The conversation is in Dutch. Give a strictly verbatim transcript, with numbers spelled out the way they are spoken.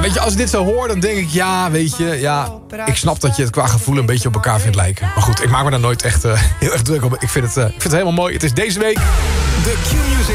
weet je, als ik dit zo hoor, dan denk ik, ja, weet je, ja, ik snap dat je het qua gevoel een beetje op elkaar vindt lijken. Maar goed, ik maak me daar nooit echt uh, heel erg druk op. Ik vind, het, uh, ik vind het helemaal mooi. Het is deze week de Q-Music